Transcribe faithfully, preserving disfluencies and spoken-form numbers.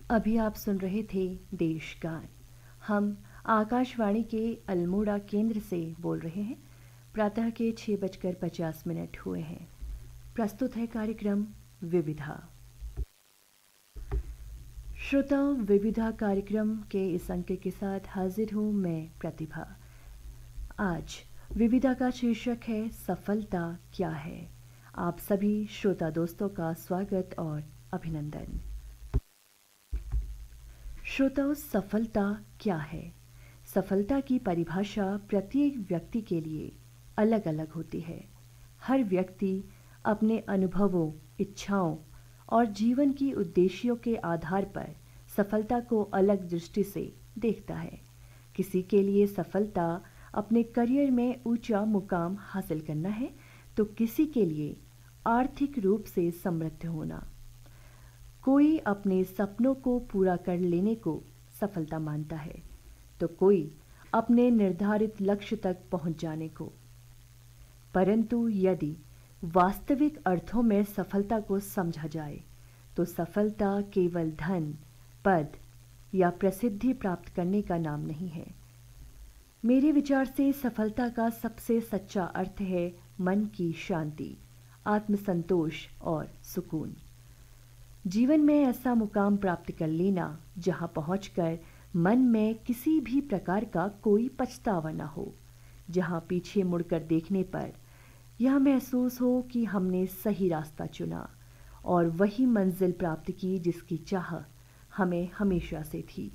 अभी आप सुन रहे थे देशगान। हम आकाशवाणी के अल्मोड़ा केंद्र से बोल रहे हैं। प्रातः के छः बजकर पचास मिनट हुए हैं। प्रस्तुत है कार्यक्रम विविधा। श्रोताओं, विविधा कार्यक्रम के इस अंक के साथ हाजिर हूँ मैं प्रतिभा। आज विविधा का शीर्षक है सफलता क्या है। आप सभी श्रोता दोस्तों का स्वागत और अभिनंदन। श्रोताओं, सफलता क्या है? सफलता की परिभाषा प्रत्येक व्यक्ति के लिए अलग अलग होती है। हर व्यक्ति अपने अनुभवों, इच्छाओं और जीवन की उद्देश्यों के आधार पर सफलता को अलग दृष्टि से देखता है। किसी के लिए सफलता अपने करियर में ऊंचा मुकाम हासिल करना है, तो किसी के लिए आर्थिक रूप से समृद्ध होना। कोई अपने सपनों को पूरा कर लेने को सफलता मानता है, तो कोई अपने निर्धारित लक्ष्य तक पहुंच जाने को। परंतु यदि वास्तविक अर्थों में सफलता को समझा जाए, तो सफलता केवल धन, पद या प्रसिद्धि प्राप्त करने का नाम नहीं है। मेरे विचार से सफलता का सबसे सच्चा अर्थ है मन की शांति, आत्मसंतोष और सुकून। जीवन में ऐसा मुकाम प्राप्त कर लेना जहां पहुंचकर मन में किसी भी प्रकार का कोई पछतावा न हो, जहां पीछे मुड़कर देखने पर यह महसूस हो कि हमने सही रास्ता चुना और वही मंजिल प्राप्त की जिसकी चाह हमें हमेशा से थी।